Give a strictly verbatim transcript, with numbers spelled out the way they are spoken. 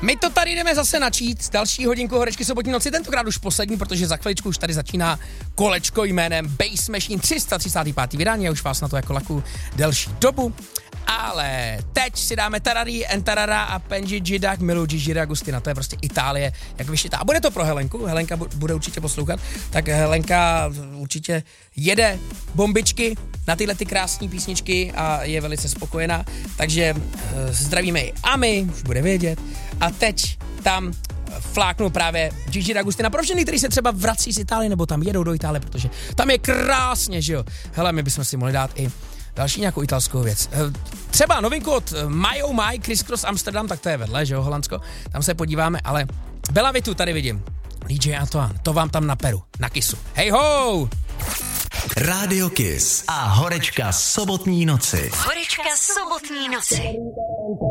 My to tady jdeme zase načít, další hodinku Horečky sobotní noci, tentokrát už poslední, protože za chviličku už tady začíná kolečko jménem Bass Machine tři sta třicátý pátý vydání, já už vás na to jako laku delší dobu. Ale teď si dáme Tarari, Entarara a Penji Gidak, miluji Gigi D'Agostina, to je prostě Itálie, jak vyšitá. A bude to pro Helenku, Helenka bude určitě poslouchat, tak Helenka určitě jede bombičky na tyhle ty krásné písničky a je velice spokojená, takže e, zdravíme ji a my, už bude vědět. A teď tam fláknu právě Gigi D'Agostina pro všechny, který se třeba vrací z Itálie nebo tam jedou do Itálie, protože tam je krásně, že jo. Hele, my bychom si mohli dát i další nějakou italskou věc. Třeba novinku od My Oh My, Criss Cross Amsterdam, tak to je vedle, že jo, Holandsko. Tam se podíváme, ale Bella Vitu tady vidím. D J Antoine, to vám tam naperu, na Kissu. Hej ho! Rádio Kiss a Horečka sobotní noci. Horečka sobotní noci.